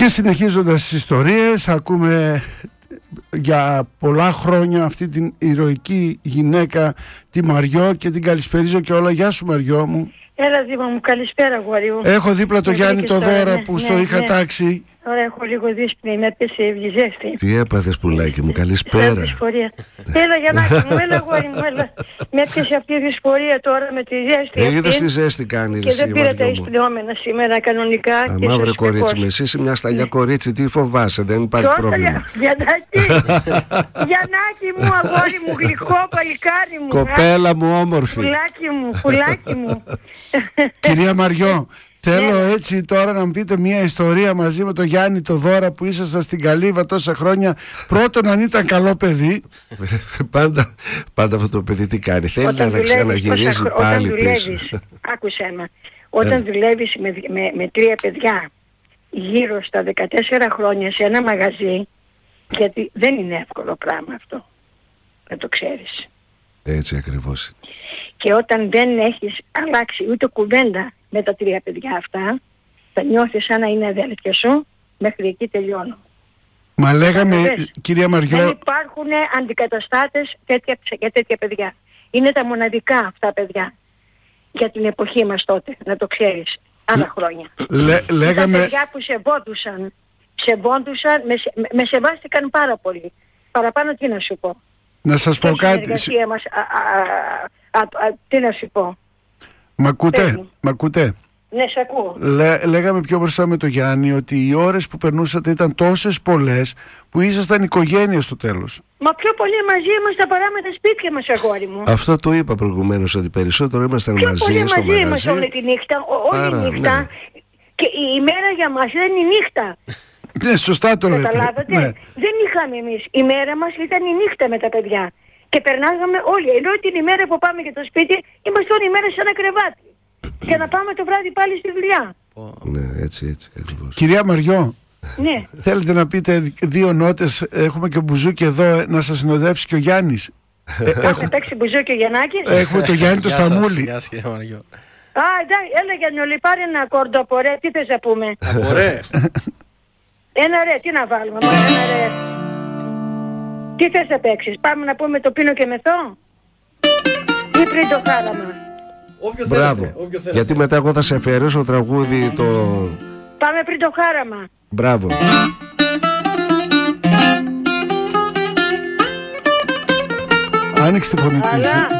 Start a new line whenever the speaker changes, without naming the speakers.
Και συνεχίζοντας τις ιστορίες, ακούμε για πολλά χρόνια αυτή την ηρωική γυναίκα, τη Μαριό, και την καλησπερίζω και όλα. Γεια σου Μαριό μου.
Έλα Δήμα μου, καλησπέρα αγόρι μου.
Έχω δίπλα το Γιάννη το Δώρα που στο είχα τάξει.
Τώρα έχω λίγο δύσκολη, με έπεσε η ζέστη.
Τι έπαθες πουλάκι μου, καλησπέρα.
Έλα Γιαννάκη μου, έλα αγόρι μου, έλα. Με έπιασε αυτή η δυσφορία τώρα με τη ζέστη.
Είδες τι ζέστη κάνει.
Και δεν πήρα τα εισπλειόμενα σήμερα κανονικά.
Μαύρε κορίτσι με, εσύ είσαι μια σταλιά κορίτσι, τι φοβάσαι, δεν υπάρχει πρόβλημα.
Γιαννάκη μου, αγόρι μου, γλυκό παλικάρι μου.
Κοπέλα μου όμορφη.
Πουλάκι μου.
Κυρία Μαριό, θέλω έτσι τώρα να μου πείτε μια ιστορία μαζί με τον Γιάννη το Δώρα που ήσασταν στην Καλύβα τόσα χρόνια. Πρώτον, αν ήταν καλό παιδί.
Πάντα αυτό το παιδί τι κάνει, θέλει να ξαναγυρίσει πάλι πίσω.
Άκουσέ με, όταν δουλεύεις με 3 παιδιά γύρω στα 14 χρόνια σε ένα μαγαζί, γιατί δεν είναι εύκολο πράγμα αυτό, να το ξέρεις.
Έτσι ακριβώς.
Και όταν δεν έχεις αλλάξει ούτε κουβέντα με τα 3 παιδιά αυτά, θα νιώθεις σαν να είναι αδέλφια σου. Μέχρι εκεί τελειώνω.
Μα λέγαμε, κυρία Μαριό,
δεν υπάρχουν αντικαταστάτες για τέτοια παιδιά. Είναι τα μοναδικά αυτά παιδιά για την εποχή μας τότε, να το ξέρεις. Άλλα χρόνια.
Λέγαμε...
Τα παιδιά που σεβόντουσαν, με σεβάστηκαν πάρα πολύ. Παραπάνω τι να σου πω.
Να σας πω κάτι.
Μας, τι να σου πω.
Μ' ακούτε?
Ναι, σ' ακούω.
Λέγαμε πιο μπροστά με το Γιάννη ότι οι ώρες που περνούσατε ήταν τόσες πολλές που ήσασταν οικογένεια στο τέλος.
Μα πιο πολύ μαζί ήμασταν παρά με τα σπίτια μας, αγόρι μου.
Αυτό το είπα προηγουμένως, ότι περισσότερο ήμασταν μαζί στο μαγαζί.
Πιο πολύ μαζί ήμασταν όλη τη νύχτα. Όλη τη νύχτα. Ναι. Και η μέρα για μας δεν είναι η νύχτα.
Ναι, σωστά το λέτε.
Καταλάβατε. Ναι. Δεν είχαμε εμείς. Η μέρα μας ήταν η νύχτα με τα παιδιά. Και περνάγαμε όλοι. Ενώ την ημέρα που πάμε για το σπίτι, είμαστε όλη η μέρα σε ένα κρεβάτι. Και να πάμε το βράδυ πάλι στη δουλειά.
Ναι, έτσι ακριβώς.
Κυρία Μαριό,
ναι.
Θέλετε να πείτε 2 νότες? Έχουμε και ο Μπουζούκι εδώ να σας συνοδεύσει και ο Γιάννης.
Θα παίξει Μπουζούκι ο Γιαννάκης.
Έχουμε το Γιάννη το Σταμούλη.
Γεια σας κύριε Μαριό.
Έλα Γιαννιόλη, πάρε ένα ακόρντο από ρε. Τι θες να πούμε?
Από ρε.
Ένα ρε, τι να βάλουμε? Ένα ρε. Τι θες να παίξεις? Πάμε να πούμε το πίνω και μεθώ ή πριν το χάραμα?
Μπράβο. Γιατί μετά εγώ θα σε αφιερώσω τραγούδι το...
Πάμε πριν το χάραμα.
Μπράβο.
Άνοιξε τη φωνή της.